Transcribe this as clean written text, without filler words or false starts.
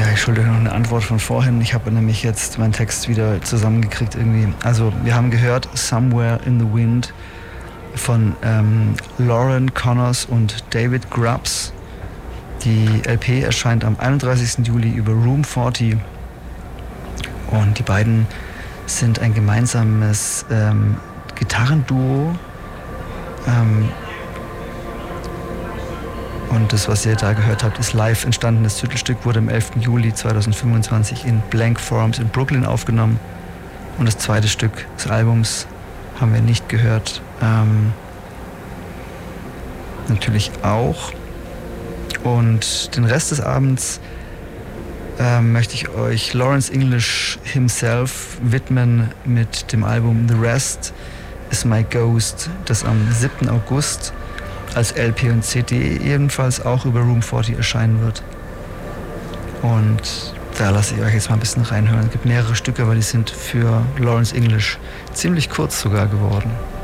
ich schulde noch eine Antwort von vorhin. Ich habe nämlich jetzt meinen Text wieder zusammengekriegt irgendwie. Also wir haben gehört Somewhere in the Wind von Lauren Connors und David Grubbs. Die LP erscheint am 31. Juli über Room 40 und die beiden sind ein gemeinsames Gitarrenduo. Und das, was ihr da gehört habt, ist live entstanden. Das Titelstück wurde am 11. Juli 2025 in Blank Forums in Brooklyn aufgenommen. Und das zweite Stück des Albums haben wir nicht gehört. Natürlich auch. Und den Rest des Abends möchte ich euch Lawrence English himself widmen mit dem Album The Rest is My Ghost, das am 7. August als LP und CD ebenfalls auch über Room 40 erscheinen wird. Und da lasse ich euch jetzt mal ein bisschen reinhören. Es gibt mehrere Stücke, aber die sind für Lawrence English ziemlich kurz sogar geworden.